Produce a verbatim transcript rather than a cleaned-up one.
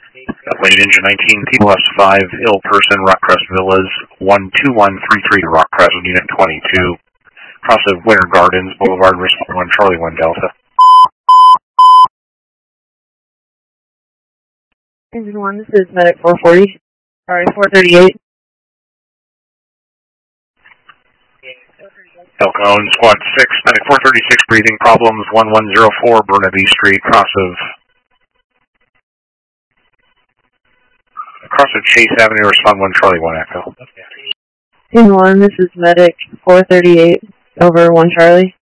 Lane Engine nineteen, P plus five, ill person, Rockcrest Villas, one two one three three to Rockcrest, Unit twenty-two. Cross of Winter Gardens Boulevard, respond one Charlie one Delta. Engine one, this is Medic four forty, sorry, four thirty-eight. El Cajon, Squad six, Medic four thirty-six, breathing problems, one one zero four, Burnaby Street, cross of, cross of Chase Avenue, respond one Charlie one Echo. Engine one, this is Medic four thirty-eight, over one Charlie.